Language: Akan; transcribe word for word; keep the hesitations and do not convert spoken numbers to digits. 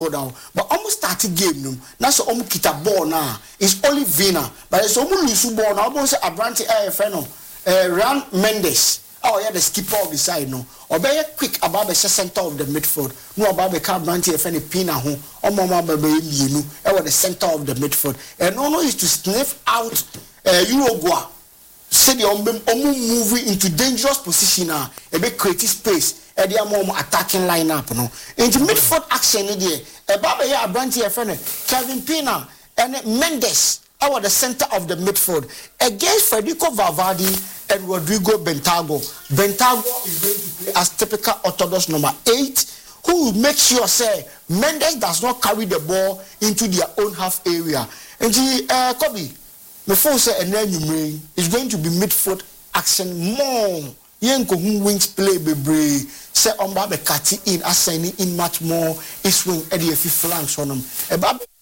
down. But almost started game no. Now so almost kita ball now. It's only Vina. But it's almost lose ball now. Almost a branch A F N. Uh, Ran Mendes. Oh yeah, the skipper of the side no. Or be quick about the center of the midfield. No about the car branch A F N pina home. Or mama baby you know. Or the center of the midfield. And no no is to sniff out uh, Uruguay. Say the omu moving into dangerous position now. A bit creative space. A dia more attacking lineup no. Into midfield action there. A baba here a branch A F N Kevin Pina and Mendes. Our the center of the midfield against Federico Valverde and Rodrigo Bentago. Bentago is going to play as typical orthodox number eight, who will make sure say Mendes does not carry the ball into their own half area. And the uh, Kobe, before say and then you may is going to be midfield action more. Yenko who wings play bebre say on Babe Kati in assigning in much more is swing Eddie flanks on them.